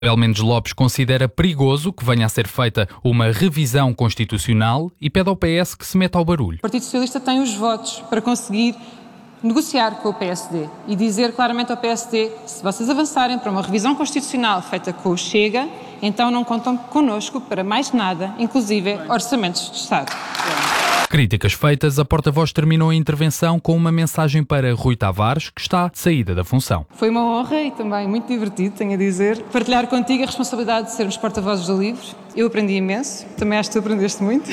Isabel Mendes Lopes considera perigoso que venha a ser feita uma revisão constitucional e pede ao PS que se meta ao barulho. O Partido Socialista tem os votos para conseguir negociar com o PSD e dizer claramente ao PSD: se vocês avançarem para uma revisão constitucional feita com o Chega, então não contam connosco para mais nada, inclusive orçamentos de Estado. Críticas feitas, a porta-voz terminou a intervenção com uma mensagem para Rui Tavares, que está de saída da função. Foi uma honra e também muito divertido, tenho a dizer, partilhar contigo a responsabilidade de sermos porta-vozes do livro. Eu aprendi imenso, também acho que tu aprendeste muito.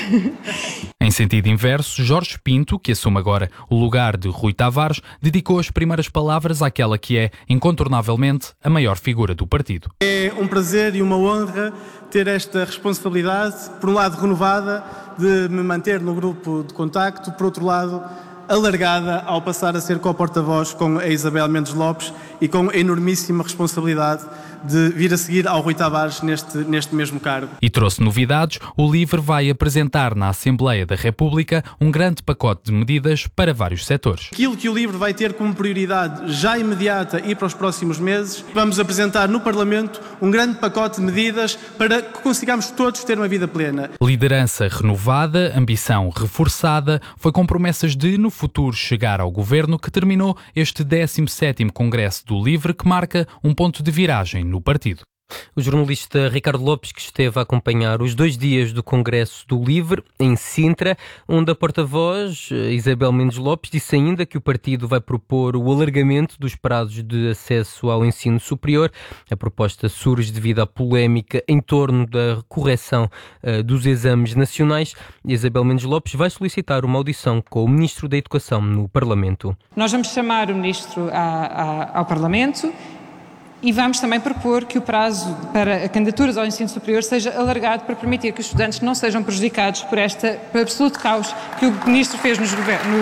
Em sentido inverso, Jorge Pinto, que assume agora o lugar de Rui Tavares, dedicou as primeiras palavras àquela que é, incontornavelmente, a maior figura do partido. É um prazer e uma honra ter esta responsabilidade, por um lado renovada, de me manter no grupo de contacto, por outro lado alargada ao passar a ser co-porta-voz com a Isabel Mendes Lopes e com a enormíssima responsabilidade de vir a seguir ao Rui Tavares neste mesmo cargo. E trouxe novidades. O LIVRE vai apresentar na Assembleia da República um grande pacote de medidas para vários setores. Aquilo que o LIVRE vai ter como prioridade já imediata e para os próximos meses, vamos apresentar no Parlamento um grande pacote de medidas para que consigamos todos ter uma vida plena. Liderança renovada, ambição reforçada, foi com promessas de, no futuro, chegar ao governo, que terminou este 17º Congresso do LIVRE, que marca um ponto de viragem no partido. O jornalista Ricardo Lopes, que esteve a acompanhar os 2 dias do Congresso do LIVRE, em Sintra, onde a porta-voz, Isabel Mendes Lopes, disse ainda que o partido vai propor o alargamento dos prazos de acesso ao ensino superior. A proposta surge devido à polémica em torno da correção dos exames nacionais. Isabel Mendes Lopes vai solicitar uma audição com o Ministro da Educação no Parlamento. Nós vamos chamar o Ministro ao Parlamento e vamos também propor que o prazo para candidaturas ao ensino superior seja alargado para permitir que os estudantes não sejam prejudicados por este absoluto caos que o Ministro fez nos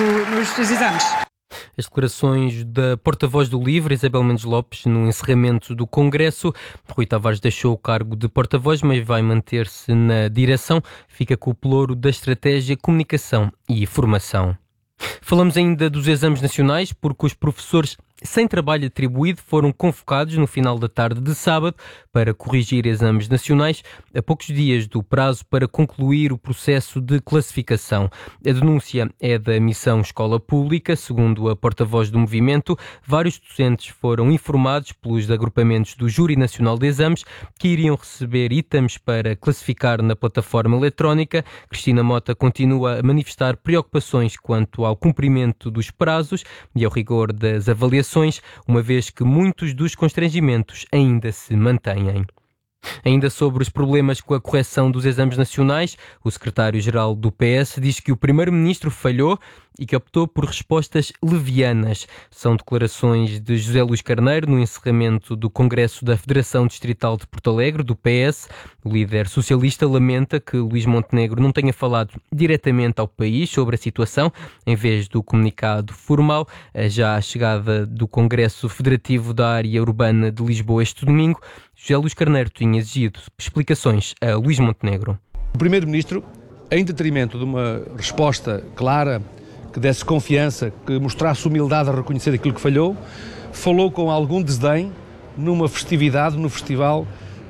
exames. As declarações da porta-voz do LIVRE, Isabel Mendes Lopes, no encerramento do Congresso. Rui Tavares deixou o cargo de porta-voz, mas vai manter-se na direção. Fica com o pelouro da estratégia, comunicação e formação. Falamos ainda dos exames nacionais, porque os professores sem trabalho atribuído foram convocados no final da tarde de sábado para corrigir exames nacionais a poucos dias do prazo para concluir o processo de classificação. A denúncia é da Missão Escola Pública. Segundo a porta-voz do movimento, vários docentes foram informados pelos agrupamentos do Júri Nacional de Exames que iriam receber itens para classificar na plataforma eletrónica. Cristina Mota continua a manifestar preocupações quanto ao cumprimento dos prazos e ao rigor das avaliações, uma vez que muitos dos constrangimentos ainda se mantêm. Ainda sobre os problemas com a correção dos exames nacionais, o secretário-geral do PS diz que o primeiro-ministro falhou e que optou por respostas levianas. São declarações de José Luís Carneiro no encerramento do Congresso da Federação Distrital de Porto Alegre, do PS. O líder socialista lamenta que Luís Montenegro não tenha falado diretamente ao país sobre a situação, em vez do comunicado formal. Já à chegada do Congresso Federativo da Área Urbana de Lisboa este domingo, José Luís Carneiro tinha exigido explicações a Luís Montenegro. O Primeiro-Ministro, em detrimento de uma resposta clara, que desse confiança, que mostrasse humildade a reconhecer aquilo que falhou, falou com algum desdém numa festividade, no festival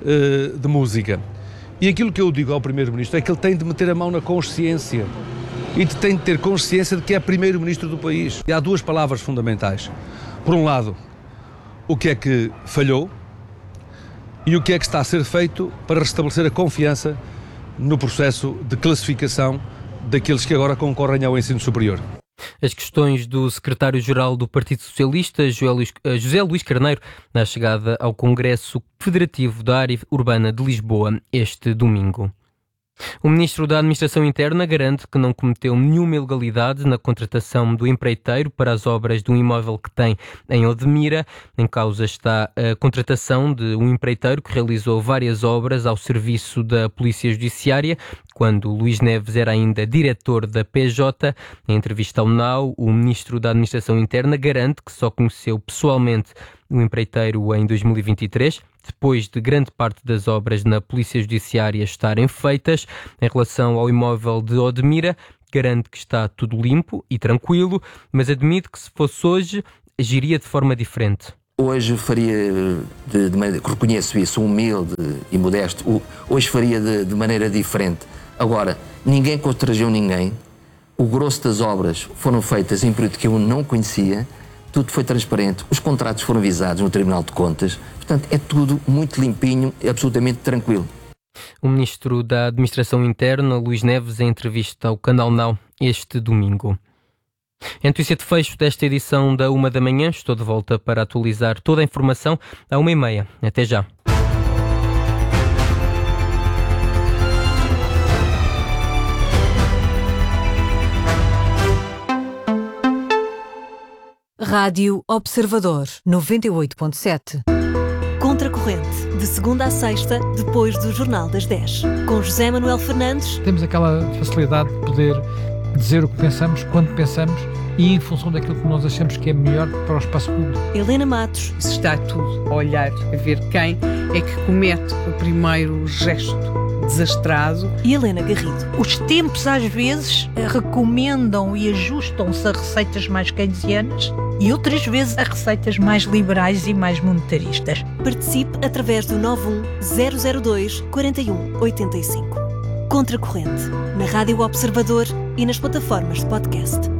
de música. E aquilo que eu digo ao Primeiro-Ministro é que ele tem de meter a mão na consciência e tem de ter consciência de que é Primeiro-Ministro do país. E há 2 palavras fundamentais. Por um lado, o que é que falhou e o que é que está a ser feito para restabelecer a confiança no processo de classificação daqueles que agora concorrem ao ensino superior. As questões do secretário-geral do Partido Socialista, José Luís Carneiro, na chegada ao Congresso Federativo da Área Urbana de Lisboa este domingo. O Ministro da Administração Interna garante que não cometeu nenhuma ilegalidade na contratação do empreiteiro para as obras de um imóvel que tem em Odmira. Em causa está a contratação de um empreiteiro que realizou várias obras ao serviço da Polícia Judiciária, quando Luís Neves era ainda diretor da PJ. Em entrevista ao NAU, o Ministro da Administração Interna garante que só conheceu pessoalmente o empreiteiro em 2023, depois de grande parte das obras na Polícia Judiciária estarem feitas. Em relação ao imóvel de Odmira, garante que está tudo limpo e tranquilo, mas admite que se fosse hoje, agiria de forma diferente. Hoje faria, de maneira, reconheço isso, humilde e modesto, hoje faria de maneira diferente. Agora, ninguém constrangeu ninguém, o grosso das obras foram feitas em período que eu não conhecia, tudo foi transparente, os contratos foram visados no Tribunal de Contas, portanto é tudo muito limpinho e absolutamente tranquilo. O Ministro da Administração Interna, Luís Neves, em entrevista ao Canal Now este domingo. É a notícia de fecho desta edição da 1 da manhã. Estou de volta para atualizar toda a informação à 1h30. Até já. Rádio Observador 98.7. Contracorrente, de segunda a sexta, depois do Jornal das 10. Com José Manuel Fernandes. Temos aquela facilidade de poder dizer o que pensamos, quando pensamos e em função daquilo que nós achamos que é melhor para o espaço público. Helena Matos. Se está tudo a olhar, a ver quem é que comete o primeiro gesto desastrado. E Helena Garrido. Os tempos às vezes recomendam e ajustam-se a receitas mais keynesianas e outras vezes a receitas mais liberais e mais monetaristas. Participe através do 91002-4185. Contracorrente, na Rádio Observador e nas plataformas de podcast.